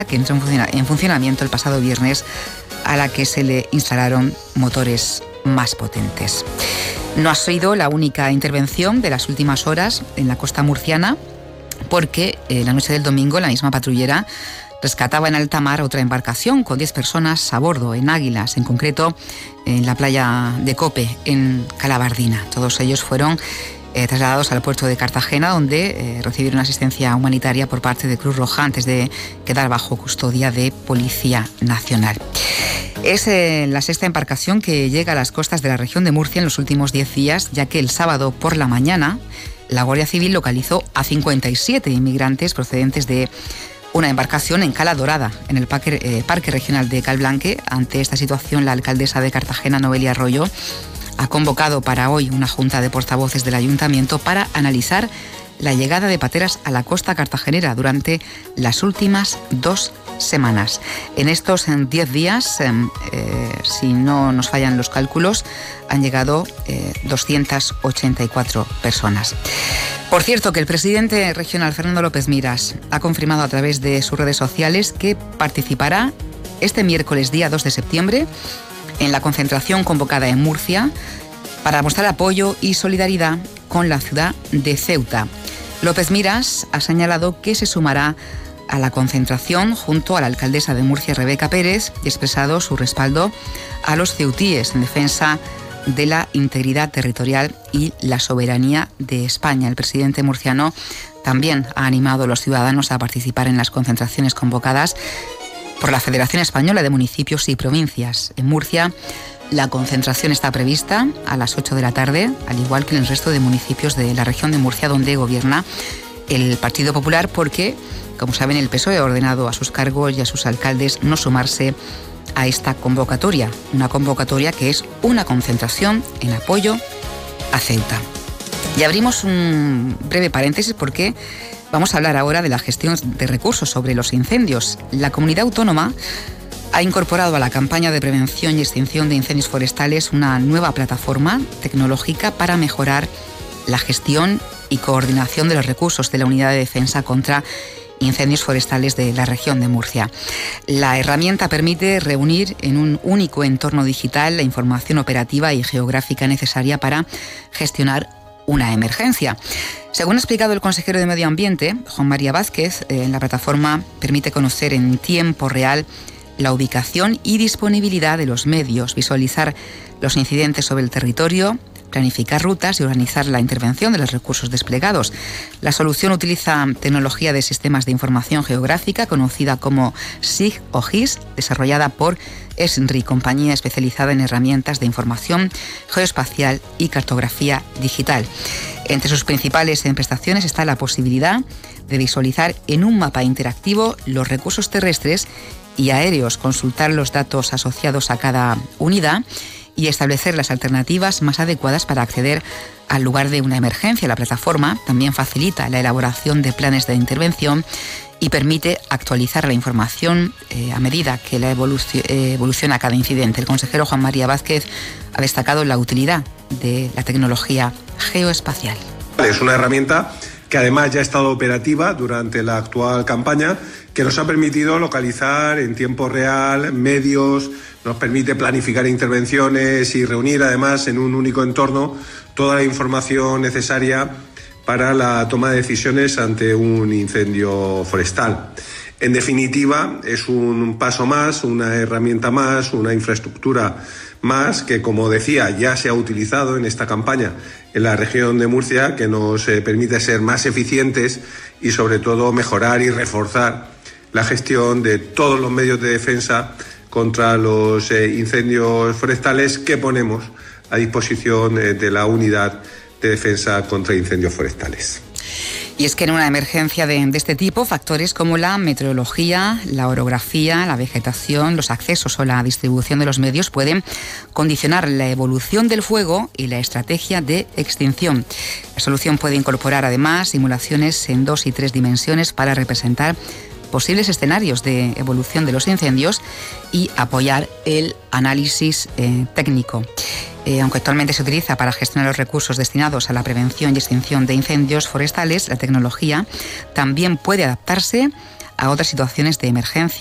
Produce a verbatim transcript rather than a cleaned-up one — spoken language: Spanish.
que entró en funcionamiento el pasado viernes, a la que se le instalaron motores más potentes. No ha sido la única intervención de las últimas horas en la costa murciana, porque eh, la noche del domingo la misma patrullera rescataba en alta mar otra embarcación con diez personas a bordo, en Águilas, en concreto en la playa de Cope, en Calabardina. Todos ellos fueron eh, trasladados al puerto de Cartagena, donde eh, recibieron asistencia humanitaria por parte de Cruz Roja antes de quedar bajo custodia de Policía Nacional. Es eh, la sexta embarcación que llega a las costas de la región de Murcia en los últimos diez días, ya que el sábado por la mañana la Guardia Civil localizó a cincuenta y siete inmigrantes procedentes de una embarcación en Cala Dorada, en el Parque, eh, Parque Regional de Calblanque. Ante esta situación, la alcaldesa de Cartagena, Noelia Arroyo, ha convocado para hoy una junta de portavoces del ayuntamiento para analizar la llegada de pateras a la costa cartagenera durante las últimas dos semanas. En estos diez días, eh, eh, si no nos fallan los cálculos, han llegado eh, doscientas ochenta y cuatro personas. Por cierto, que el presidente regional, Fernando López Miras, ha confirmado a través de sus redes sociales que participará este miércoles día dos de septiembre en la concentración convocada en Murcia para mostrar apoyo y solidaridad con la ciudad de Ceuta. López Miras ha señalado que se sumará a la concentración junto a la alcaldesa de Murcia, Rebeca Pérez, y ha expresado su respaldo a los ceutíes en defensa de la integridad territorial y la soberanía de España. El presidente murciano también ha animado a los ciudadanos a participar en las concentraciones convocadas por la Federación Española de Municipios y Provincias. En Murcia, la concentración está prevista a las ocho de la tarde, al igual que en el resto de municipios de la región de Murcia, donde gobierna el Partido Popular, porque, como saben, el P S O E ha ordenado a sus cargos y a sus alcaldes no sumarse a esta convocatoria, una convocatoria que es una concentración en apoyo a Ceuta. Y abrimos un breve paréntesis porque vamos a hablar ahora de la gestión de recursos sobre los incendios. La comunidad autónoma ha incorporado a la campaña de prevención y extinción de incendios forestales una nueva plataforma tecnológica para mejorar la gestión y coordinación de los recursos de la Unidad de Defensa contra Incendios Forestales de la región de Murcia. La herramienta permite reunir en un único entorno digital la información operativa y geográfica necesaria para gestionar una emergencia. Según ha explicado el consejero de Medio Ambiente, Juan María Vázquez, eh, la plataforma permite conocer en tiempo real la ubicación y disponibilidad de los medios, visualizar los incidentes sobre el territorio, planificar rutas y organizar la intervención de los recursos desplegados. La solución utiliza tecnología de sistemas de información geográfica conocida como S I G o G I S, desarrollada por ESNRI, compañía especializada en herramientas de información geoespacial y cartografía digital. Entre sus principales prestaciones está la posibilidad de visualizar en un mapa interactivo los recursos terrestres y aéreos, consultar los datos asociados a cada unidad y establecer las alternativas más adecuadas para acceder al lugar de una emergencia. La plataforma también facilita la elaboración de planes de intervención y permite actualizar la información eh, a medida que la evoluc- eh, evoluciona cada incidente. El consejero Juan María Vázquez ha destacado la utilidad de la tecnología geoespacial. Es una herramienta que además ya ha estado operativa durante la actual campaña, que nos ha permitido localizar en tiempo real medios, nos permite planificar intervenciones y reunir además en un único entorno toda la información necesaria para la toma de decisiones ante un incendio forestal. En definitiva, es un paso más, una herramienta más, una infraestructura más que, como decía, ya se ha utilizado en esta campaña en la región de Murcia, que nos eh, permite ser más eficientes y sobre todo mejorar y reforzar la gestión de todos los medios de defensa contra los eh, incendios forestales que ponemos a disposición eh, de la Unidad de Defensa contra Incendios Forestales. Y es que en una emergencia de, de este tipo, factores como la meteorología, la orografía, la vegetación, los accesos o la distribución de los medios pueden condicionar la evolución del fuego y la estrategia de extinción. La solución puede incorporar además simulaciones en dos y tres dimensiones para representar posibles escenarios de evolución de los incendios y apoyar el análisis eh, técnico. Eh, aunque actualmente se utiliza para gestionar los recursos destinados a la prevención y extinción de incendios forestales, la tecnología también puede adaptarse a otras situaciones de emergencia